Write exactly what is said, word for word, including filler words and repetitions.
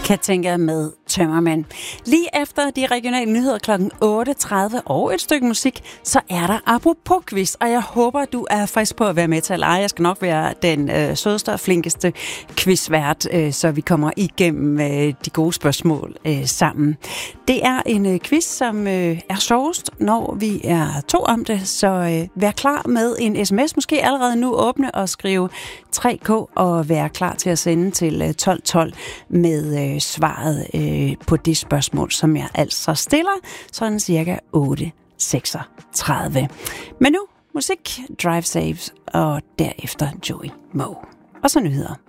Katinka med Tømmermænd. Lige efter de regionale nyheder klokken otte tredive og et stykke musik, så er der apropos quiz, og jeg håber, du er frisk på at være med til at lege. Jeg skal nok være den øh, sødeste og flinkeste quizvært, øh, så vi kommer igennem øh, de gode spørgsmål øh, sammen. Det er en øh, quiz, som øh, er sjovest, når vi er to om det, så øh, vær klar med en sms, måske allerede nu åbne og skrive tre K og være klar til at sende til øh, tolv tolv med øh, svaret øh, på det spørgsmål, som jeg altså stiller, sådan cirka otte seksogtredive. Men nu musik, Drive Saves, og derefter Joey Moe. Og så nyheder.